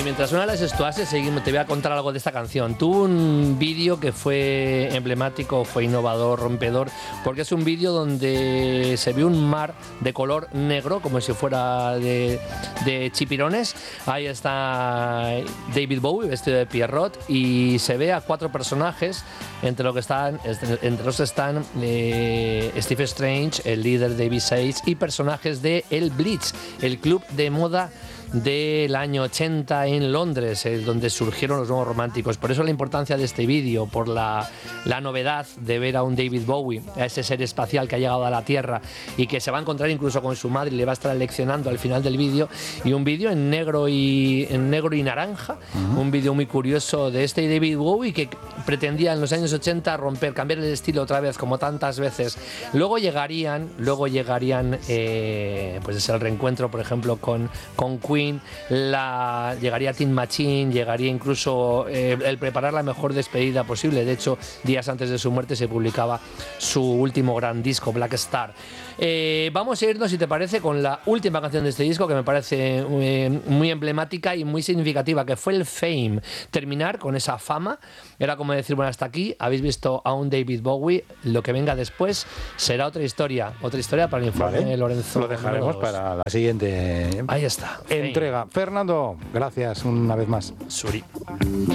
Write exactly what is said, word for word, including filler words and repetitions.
Y mientras suena las estuases, seguimos, te voy a contar algo de esta canción. Tuvo un vídeo que fue emblemático, fue innovador, rompedor, porque es un vídeo donde se ve un mar de color negro, como si fuera de, de chipirones. Ahí está David Bowie, vestido de Pierrot, y se ve a cuatro personajes, entre los que están, entre los están eh, Steve Strange, el líder de B seis, y personajes de El Blitz, el club de moda del año ochenta en Londres, eh, donde surgieron los nuevos románticos. Por eso la importancia de este vídeo, por la, la novedad de ver a un David Bowie, a ese ser espacial que ha llegado a la Tierra y que se va a encontrar incluso con su madre y le va a estar leccionando al final del vídeo, y un vídeo en negro y en negro y naranja, uh-huh. un vídeo muy curioso de este David Bowie que pretendía en los años ochenta romper, cambiar el estilo otra vez, como tantas veces. Luego llegarían, luego llegarían eh, pues es el reencuentro, por ejemplo, con, con Queen. La, llegaría Tin Machine, llegaría incluso eh, el preparar la mejor despedida posible. De hecho, días antes de su muerte se publicaba su último gran disco, Black Star. Eh, vamos a irnos, si te parece, con la última canción de este disco, que me parece eh, muy emblemática y muy significativa, que fue el Fame. Terminar con esa fama era como decir, bueno, hasta aquí habéis visto a un David Bowie, lo que venga después será otra historia, otra historia para el informe, vale. Lorenzo. Lo dejaremos para la siguiente Ahí está. entrega. Fernando, gracias una vez más. Suri.